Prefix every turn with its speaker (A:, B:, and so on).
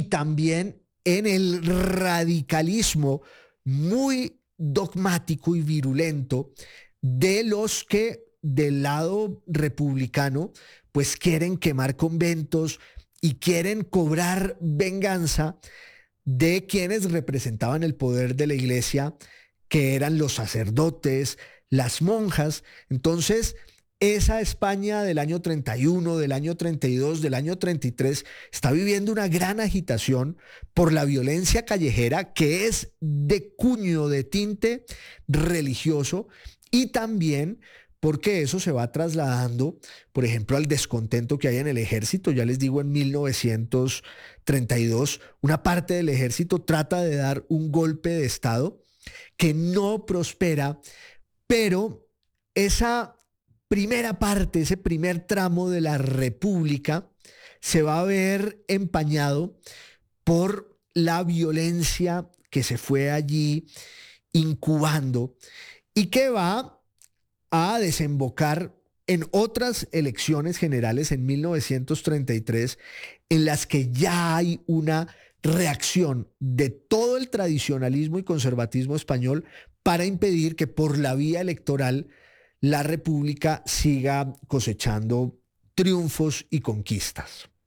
A: también en el radicalismo muy dogmático y virulento de los que del lado republicano pues quieren quemar conventos y quieren cobrar venganza de quienes representaban el poder de la iglesia, que eran los sacerdotes, las monjas. Entonces, esa España del año 31, del año 32, del año 33, está viviendo una gran agitación por la violencia callejera que es de cuño, de tinte religioso, y también porque eso se va trasladando, por ejemplo, al descontento que hay en el ejército. Ya les digo, en 1932, una parte del ejército trata de dar un golpe de Estado que no prospera, pero esa primera parte, ese primer tramo de la República se va a ver empañado por la violencia que se fue allí incubando y que va a desembocar en otras elecciones generales en 1933, en las que ya hay una reacción de todo el tradicionalismo y conservatismo español para impedir que por la vía electoral la República siga cosechando triunfos y conquistas.